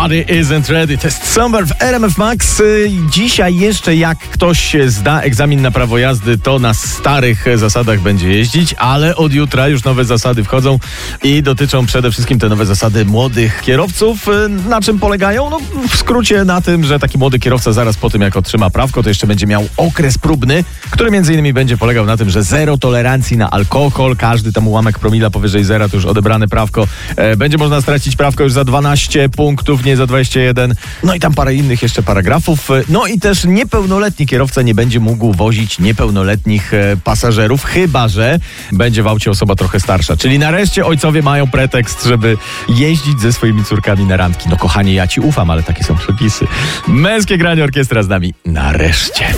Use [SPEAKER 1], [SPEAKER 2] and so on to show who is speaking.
[SPEAKER 1] Body Isn't Ready. Test Summer w RMF Max. Dzisiaj jeszcze jak ktoś zda egzamin na prawo jazdy, to na starych zasadach będzie jeździć, ale od jutra już nowe zasady wchodzą i dotyczą przede wszystkim te nowe zasady młodych kierowców. Na czym polegają? No w skrócie na tym, że taki młody kierowca zaraz po tym jak otrzyma prawko, to jeszcze będzie miał okres próbny, który między innymi będzie polegał na tym, że zero tolerancji na alkohol, każdy tam ułamek promila powyżej zera to już odebrane prawko. Będzie można stracić prawko już za 12 punktów, nie za 21. No i tam parę innych jeszcze paragrafów. No i też niepełnoletni kierowca nie będzie mógł wozić niepełnoletnich pasażerów, chyba że będzie w aucie osoba trochę starsza. Czyli nareszcie ojcowie mają pretekst, żeby jeździć ze swoimi córkami na randki. No kochanie, ja ci ufam, ale takie są przepisy. Męskie granie, orkiestra z nami. Nareszcie.